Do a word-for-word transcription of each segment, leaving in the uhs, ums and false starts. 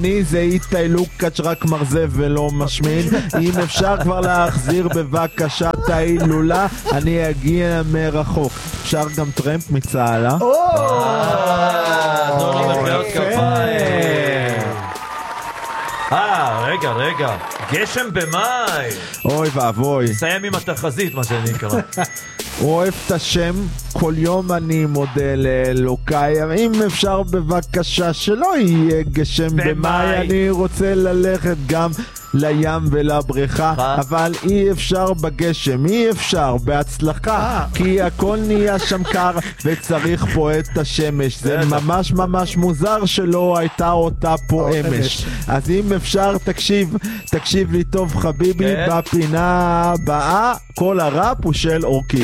אני זה איתי לוקאץ' רק מרזה ולא משמין. אם אפשר כבר להחזיר בבקשה את ההילולה, אני אגיע מרחוק. אפשר גם טרמפ מצהלה. נורי מחיאות כפיים. אה, רגע, רגע. גשם במאי. אוי ואבוי. נסיים עם התחזית, מה שאני אקרא. אוהב את השם, כל יום אני מודה לאלוקיי. אם אפשר בבקשה שלא יהיה גשם במאי, אני רוצה ללכת גם לים ולבריכה, אבל אי אפשר בגשם, אי אפשר בהצלחה, כי הכל נהיה שם קר וצריך פה את השמש. זה ממש ממש מוזר שלא הייתה אותה פה אמש. אז אם אפשר תקשיב, תקשיב לי טוב חביבי, בפינה הבאה כל הראפ הוא של אורקידי.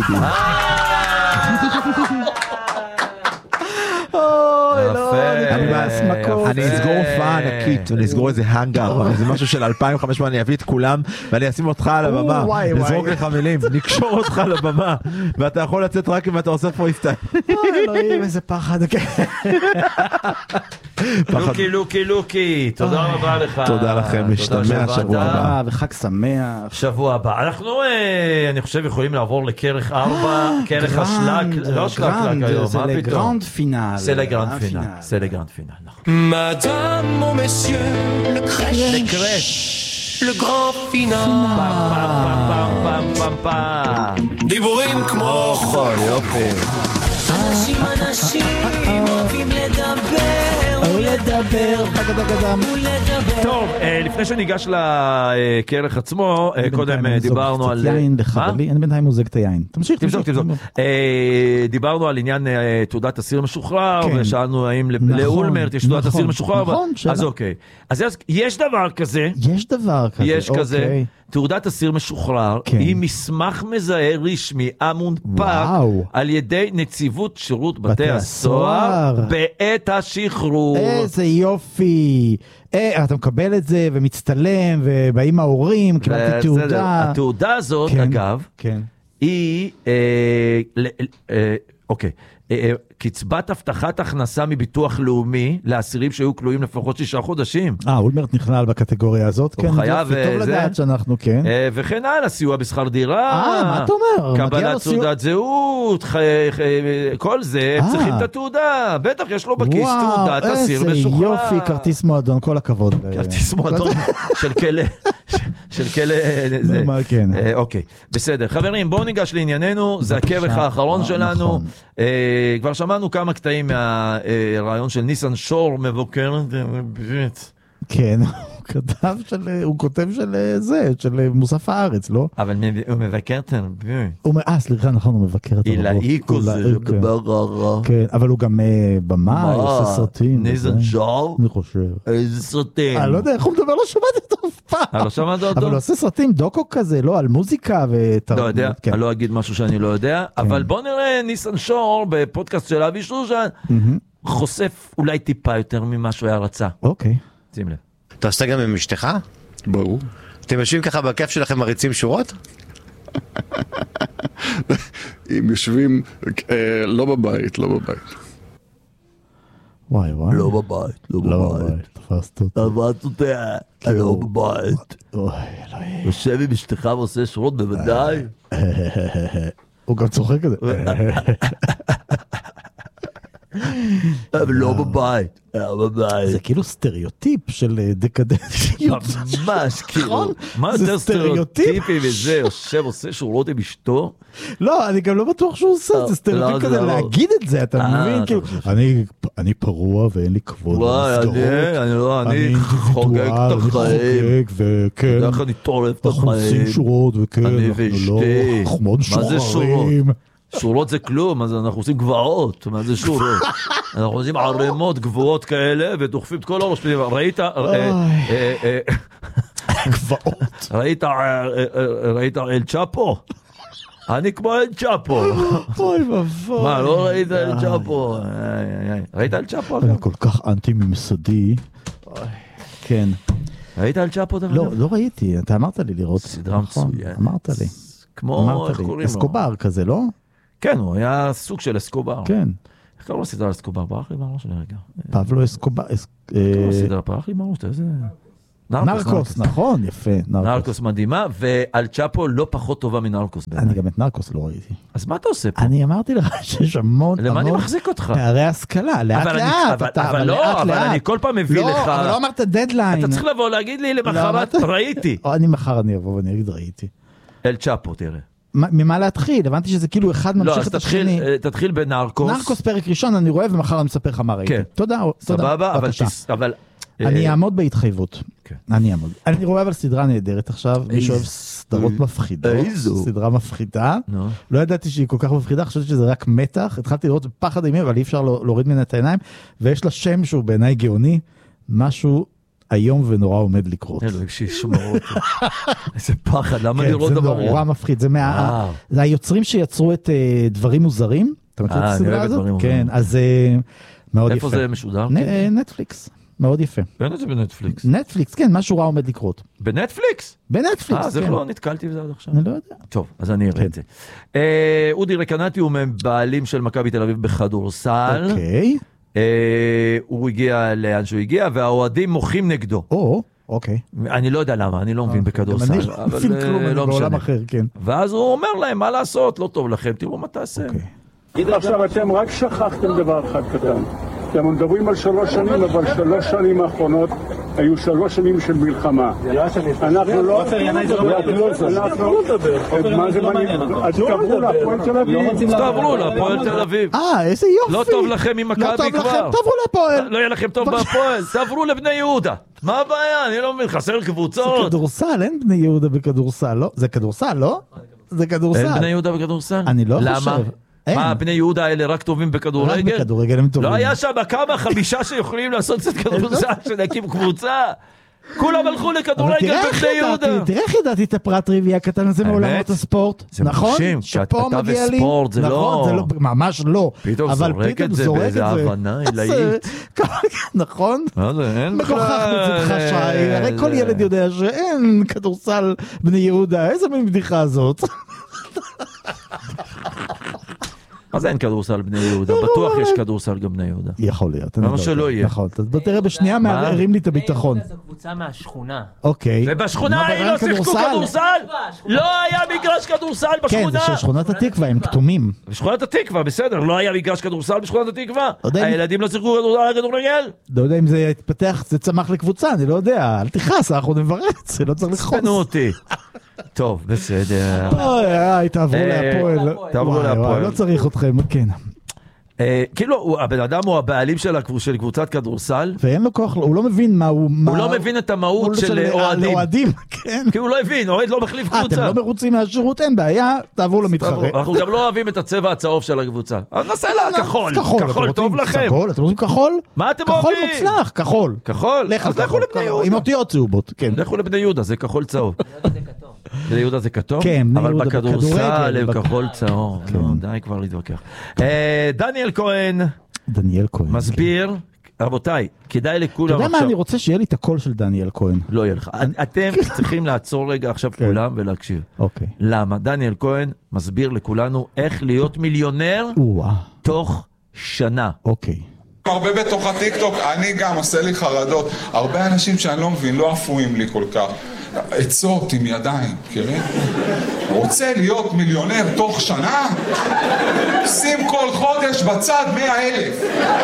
אני אסגור הופעה ענקית, אני אסגור איזה הנגר, זה משהו של אלפיים וחמש מאות, אני אביא את כולם ואני אשים אותך על הבמה, נזרוק לך מילים, נקשור אותך על הבמה, ואתה יכול לצאת רק אם אתה עושה פריסטייל. אלוהים, איזה פחד. לוקי, לוקי, לוקי, תודה רבה לך. תודה לכם, משתמע שבוע הבא. וחג שמח. שבוע הבא. אנחנו, אני חושב, יכולים לעבור לכרך ארבע, כרך השלק, לא שלק לק היום, זה לגרנד פינל. זה לגרנד פינל, זה לגרנד פינל. Madame ou messieurs, le crèche, le grand final. דיבורים כמו חול. יופי. אנשים אנשים אוהבים לדבר ולדבר ולדבר. טוב, לפני שניגש לכרך עצמו, קודם דיברנו על... אני בינתיים מוזג את היין. תמשיך, תמזוק, תמזוק. דיברנו על עניין תעודת אסיר משוחרר, ושאלנו האם לאולמרט יש תעודת אסיר משוחרר. נכון, אז אוקיי. אז יש דבר כזה. יש דבר כזה. יש כזה. תעודת אסיר משוחרר היא מסמך מזהה רשמי המונפק על ידי נציבות שירות בתי הסוהר בעת השחרור. איזה יופי. אתה מקבל את זה ומצטלם ובאים ההורים, קיבלתי תעודה. התעודה הזאת, אגב, היא, אוקיי, קצבת הבטחת הכנסה מביטוח לאומי לאסירים שהיו כלואים לפחות שישה חודשים. אה, אולמרט נכלל בקטגוריה הזאת, כן. הוא חייב, טוב לדעת שאנחנו, כן. וכן הלאה, סיוע בשכר דירה. אה, מה אתה אומר? קבלת תעודת זהות, כל זה, צריכים את התעודה. בטח יש לו בכיס תעודת אסיר משוחרר. וואו, איזה יופי, כרטיס מועדון, כל הכבוד. כרטיס מועדון של כלא. של כלא, זה. כן. אוקיי, בסדר. חברים, בואו ניגש לענייננו, זה הכרך האחרון שלנו. כבר שמענו כמה קטעים מהרעיון של ניסן שור, מבוקר, כן, הוא כותב של זה, של מוסף הארץ, לא? אבל הוא מבקר את הרבה. אה, סליחה, נכון, הוא מבקר את הרבה. אילאיקו זה דבר רע. כן, אבל הוא גם במה, עושה סרטים. ניסן שור? אני חושב. איזה סרטים? אני לא יודע איך הוא מדבר, לא שמעתי אותו אף פעם. אני לא שמעתי אותו. אבל הוא עושה סרטים דוקו כזה, לא, על מוזיקה ותרבות. לא יודע, אני לא אגיד משהו שאני לא יודע, אבל בוא נראה ניסן שור בפודקאסט של אבי שושן, חושף אולי טיפה יותר ממה שהוא היה רצה. אוקיי. שים לב. אתה עושה גם עם אשתך? ברור. אתם יושבים ככה בכיף שלכם מריצים שורות? אם יושבים, לא בבית, לא בבית. וואי וואי. לא בבית, לא בבית. תפסת אותי. תפסת אותי, לא בבית. יושב עם אשתך ועושה שורות בוודאי. הוא גם צוחק כזה. אבל לא בבית, לא בבית. זה כאילו סטריאוטיפ של דקדנטיות. ממש, כאילו. מה יותר סטריאוטיפי וזה, יושב, עושה שורות עם אשתו? לא, אני גם לא בטוח שהוא עושה, זה סטריאוטיפ כזה להגיד את זה, אתה מבין? כאילו, אני פרוע ואין לי כבוד. אני לא, אני חוגג את החיים. וכן, איך אני טורף את אנחנו החיים. עושים שורות, וכן, אני ואשתי. אנחנו מאוד מה זה שורות? שוחרים. שורות זה כלום, אז אנחנו עושים גבעות, מה זה שורות? אנחנו עושים ערימות גבוהות כאלה, ודוחפים את כל הראש, ראית? גבעות. ראית, ראית אל צ'אפו? אני כמו אל צ'אפו. אוי ובוי. מה, לא ראית אל צ'אפו? ראית אל צ'אפו? אני כל כך אנטי ממסדי. כן. ראית אל צ'אפו? לא, לא ראיתי, אתה אמרת לי לראות. סדרה מצוינת. אמרת לי. כמו, איך קוראים לו? אסקובר כזה, לא? כן, הוא היה סוג של אסקובר. כן. איך קראו לסדרה אסקובר? ברח לי מהראש שלי רגע. פבלו אסקובר. קראו לסדרה, ברח לי מהראש, איזה... נרקוס, נכון, יפה. נרקוס מדהימה, ואל צ'אפו לא פחות טובה מנרקוס. אני גם את נרקוס לא ראיתי. אז מה אתה עושה פה? אני אמרתי לך שיש המון... למה אני מחזיק אותך? פערי השכלה, לאט לאט. אבל לא, אבל אני כל פעם מביא לך... לא, אבל לא אמרת דדליין. אתה צריך לבוא להגיד לי למחרת, ראיתי. אני מחר אני אבוא ואני אגיד ראיתי. אל צ'אפו, תראה. ממה להתחיל? הבנתי שזה כאילו אחד ממשיך את השני. לא, אז תתחיל בנרקוס. נרקוס פרק ראשון אני רואה ומחר אני מספר לך מה ראיתי. תודה, תודה. סבבה, אבל... אני אעמוד בהתחייבות. אני אעמוד. אני רואה אבל סדרה נהדרת עכשיו, מי שאוהב סדרות מפחידות, סדרה מפחידה. לא ידעתי שהיא כל כך מפחידה, חשבתי שזה רק מתח, התחלתי לראות פחד אימים, אבל אי אפשר להוריד מן את העיניים, ויש לה שם שהוא בעיניי גאוני, משהו היום ונורא עומד לקרות. אלוהים שישמור אותי. איזה פחד, למה לראות דבר? זה נורא מפחיד, זה היוצרים שיצרו את דברים מוזרים, אתה מכיר את הסדרה הזאת? כן, אז מאוד יפה. איפה זה משודר? נטפליקס. מאוד יפה. אין את זה בנטפליקס. נטפליקס, כן, משהו רע עומד לקרות. בנטפליקס? בנטפליקס, כן. אה, זה לא נתקלתי בזה עד עכשיו. אני לא יודע. טוב, אז אני אראה את זה. אודי רקנטי הוא מבעלים של מכבי תל אביב בכדורסל. אוקיי. הוא הגיע לאן שהוא הגיע, והאוהדים מוחים נגדו. או, אוקיי. אני לא יודע למה, אני לא מבין בכדורסל. אני לא מבין כלום, אני בעולם אחר, כן. ואז הוא אומר להם, מה לעשות, לא טוב לכם, תראו מה תעשה. עכשיו, אתם רק שכחתם דבר אחד קטן. אתם מדברים על שלוש שנים, אבל שלוש שנים האחרונות היו שלוש שנים של מלחמה. אנחנו לא... אנחנו לא מדבר. מה זה מעניין? אז תעברו להפועל תל אביב. תעברו להפועל תל אביב. אה, איזה יופי. לא טוב לכם עם מכבי כבר. לא טוב לכם, תעברו להפועל. לא יהיה לכם טוב בהפועל. תעברו לבני יהודה. מה הבעיה? אני לא מבין, חסר קבוצות. זה כדורסל, אין בני יהודה בכדורסל, לא? זה כדורסל, לא? זה כדורסל. אין בני יהודה בכדורסל? אני לא חושב. למה? מה, בני יהודה האלה רק טובים בכדורגל? רק בכדורגל הם טובים. לא היה שם כמה חמישה שיכולים לעשות קצת כדורסל, שנקים קבוצה. כולם הלכו לכדורגל בבני יהודה. תראה איך ידעתי את הפרט טריוויה הקטן הזה מעולמות הספורט. נכון? שפה מגיע לי. נכון, זה לא... ממש לא. פתאום זורק את זה באיזה הבנה עילאית. נכון? אין מגוחך מצדך שי. הרי כל ילד יודע שאין כדורסל בני יהודה. איזה מין בדיחה הזאת? אז אין כדורסל בני יהודה, בטוח יש כדורסל גם בני יהודה. יכול להיות. למה שלא יהיה? נכון, אז תראה בשנייה מערערים לי את הביטחון. זו קבוצה מהשכונה. אוקיי. ובשכונה היא לא שיחקו כדורסל? לא היה מגרש כדורסל בשכונה. כן, זה של שכונת התקווה, הם כתומים. בשכונת התקווה, בסדר, לא היה מגרש כדורסל בשכונת התקווה. הילדים לא שיחקו כדורגל? לא יודע אם זה יתפתח, זה צמח לקבוצה, אני לא יודע. אל תכעס, אנחנו נברץ, לא צריך לחוץ. ספנו אותי. טוב, בסדר. אוי, תעברו להפועל. תעברו להפועל. לא צריך אתכם, כן. כאילו, הבן אדם הוא הבעלים של קבוצת כדורסל. ואין לו כוח, הוא לא מבין מה הוא... הוא לא מבין את המהות של אוהדים. אוהדים, כן. כי הוא לא הבין, אוהד לא מחליף קבוצה. אתם לא מרוצים מהשירות, אין בעיה, תעברו למתחרה. אנחנו גם לא אוהבים את הצבע הצהוב של הקבוצה. אז נעשה לה כחול. כחול טוב לכם. אתם רוצים כחול? מה אתם אוהבים? כחול מוצלח, כחול. כחול? אז לכו לבני יהודה. עם אותיות צהובות, כן. לכו לבני יהודה, זה כחול צהוב. בני יהודה זה כתוב? כן, אבל בכדורסל הם כחול צהוב. די כבר להתווכח. דניאל כהן דניאל כהן מסביר, רבותיי, כדאי לכולם עכשיו... אתה יודע מה, אני רוצה שיהיה לי את הקול של דניאל כהן. לא יהיה לך. אתם צריכים לעצור רגע עכשיו כולם ולהקשיב. אוקיי. למה? דניאל כהן מסביר לכולנו איך להיות מיליונר תוך שנה. אוקיי. הרבה בתוך הטיקטוק, אני גם עושה לי חרדות. הרבה אנשים שאני לא מבין, לא אפויים לי כל כך. עצות עם ידיים, מכירים? רוצה להיות מיליונר תוך שנה? שים כל חודש בצד מאה אלף.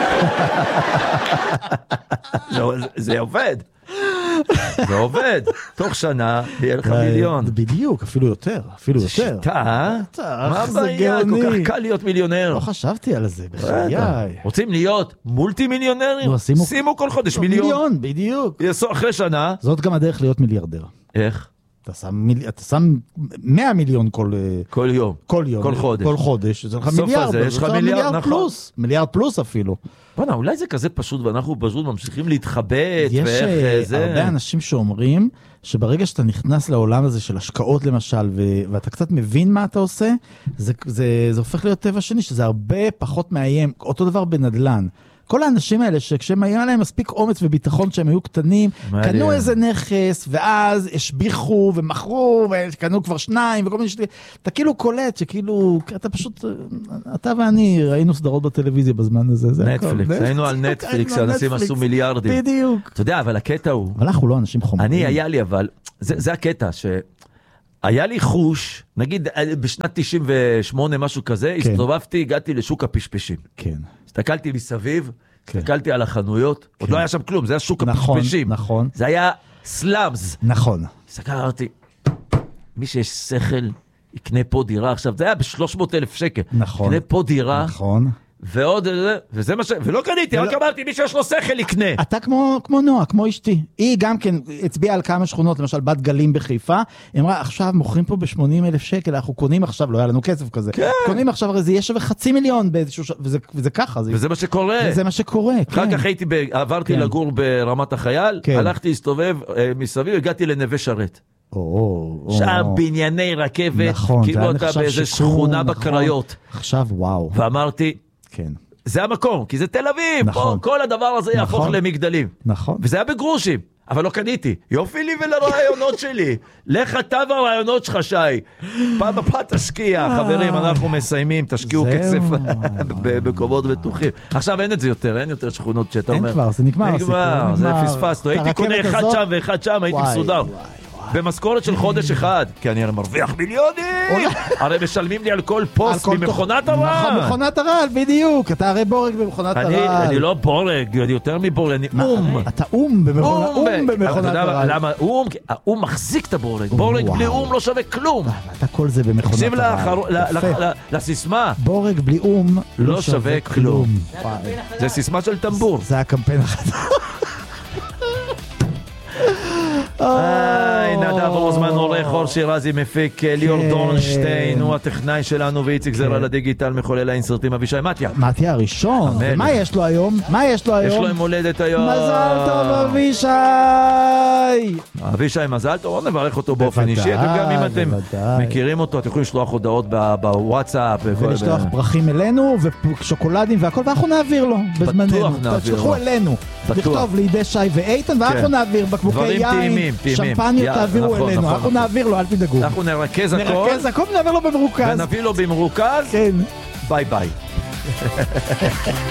זה עובד. זה עובד. תוך שנה יהיה לך מיליון. בדיוק, אפילו יותר. אפילו יותר. שיטה? מה הבעיה? כל כך קל להיות מיליונר. לא חשבתי על זה, בחיי. רוצים להיות מולטי מיליונרים? שימו כל חודש מיליון. מיליון, בדיוק. אחרי שנה. זאת גם הדרך להיות מיליארדר. איך? אתה שם, אתה שם מאה מיליון כל... כל יום. כל יום. כל חודש. כל חודש. זה לך מיליארד. יש לך מיליארד, נכון. פלוס. מיליארד פלוס אפילו. בוא'נה, אולי זה כזה פשוט, ואנחנו פשוט ממשיכים להתחבט, יש זה... הרבה אנשים שאומרים, שברגע שאתה נכנס לעולם הזה של השקעות למשל, ו- ואתה קצת מבין מה אתה עושה, זה, זה, זה הופך להיות טבע שני, שזה הרבה פחות מאיים. אותו דבר בנדלן. כל האנשים האלה שכשהם היה להם מספיק אומץ וביטחון שהם היו קטנים, קנו איזה נכס, ואז השביחו ומכרו, וקנו כבר שניים, וכל מיני שתי... אתה כאילו קולט שכאילו, אתה פשוט, אתה ואני ראינו סדרות בטלוויזיה בזמן הזה. נטפליקס, היינו על נטפליקס, האנשים עשו מיליארדים. בדיוק. אתה יודע, אבל הקטע הוא... אבל אנחנו לא אנשים חומרים. אני, היה לי, אבל, זה הקטע ש... היה לי חוש, נגיד בשנת תשעים ושמונה משהו כזה, כן. הסתובבתי, הגעתי לשוק הפשפשים. כן. הסתכלתי מסביב, כן. הסתכלתי על החנויות, כן. עוד לא היה שם כלום, זה היה שוק נכון, הפשפשים. נכון. זה היה סלאמס. נכון. הסתכלתי, מי שיש שכל, יקנה פה דירה. עכשיו, זה היה ב-שלוש מאות אלף שקל. נכון. יקנה פה דירה. נכון. ועוד, וזה מה ש... ולא קניתי, רק אמרתי, מי שיש לו שכל יקנה. אתה כמו, כמו נועה, כמו אשתי. היא גם כן הצביעה על כמה שכונות, למשל בת גלים בחיפה, היא אמרה, עכשיו מוכרים פה ב-שמונים אלף שקל, אנחנו קונים עכשיו, לא היה לנו כסף כזה. כן. קונים עכשיו, הרי זה יהיה שווה חצי מיליון באיזשהו, וזה, וזה ככה. וזה זה... מה שקורה. וזה מה שקורה, כן. אחר כך הייתי, ב... עברתי כן. לגור ברמת החייל, כן. הלכתי להסתובב מסביב, הגעתי לנווה שרת. שם בנייני רכבת, כאילו אתה באיזה שכונה בקריות. עכשיו וואו. ואמרתי, כן. זה המקום, כי זה תל אביב, נכון. כל הדבר הזה נכון. יהפוך למגדלים. נכון. וזה היה בגרושים, אבל לא קניתי. יופי לי ולרעיונות שלי. לך אתה והרעיונות שלך, שי. פעם הפעם תשקיע, חברים, אנחנו מסיימים, תשקיעו כסף במקומות בטוחים. עכשיו אין את זה יותר, אין יותר שכונות שאתה אומר. אין כבר, זה נגמר. נגמר, זה פספסנו. הייתי קונה אחד שם ואחד שם, הייתי מסודר. במשכורת של חודש אחד, כי אני מרוויח מיליונים, הרי משלמים לי על כל פוסט ממכונת הרעל. מכונת הרעל, בדיוק, אתה הרי בורג במכונת הרעל. אני לא בורג, אני יותר מבורג, אני אום. אתה אום במכונת הרעל. למה? אום, האום מחזיק את הבורג, בורג בלי אום לא שווה כלום. אתה כל זה במכונת הרעל. תקשיב לסיסמה, בורג בלי אום לא שווה כלום. זה סיסמה של טמבור. זה הקמפיין החדש. היי, נדב רוזמן, עורך, אור שירזי מפיק, ליאור דורנשטיין, הוא הטכנאי שלנו, ואיציק זרע לדיגיטל, מחולל האינסרטים, אבישי מתיה. מתיה הראשון, ומה יש לו היום? מה יש לו היום? יש לו עם הולדת היום. מזל טוב אבישי! אבישי, מזל טוב, עוד נברך אותו באופן אישי, אתם גם אם אתם מכירים אותו, אתם יכולים לשלוח הודעות בוואטסאפ. ולשלוח פרחים אלינו, ושוקולדים והכל, ואנחנו נעביר לו בזמננו. תשלחו אלינו, לכתוב לידי שי ואיתן, ואנחנו נעביר בקבוקי יין, שמפניות תעבירו אלינו, אנחנו נעביר לו, אל תדאגו. אנחנו נרכז הכל. נרכז הכל ונעביר לו במרוכז. ונביא לו במרוכז. כן. ביי ביי.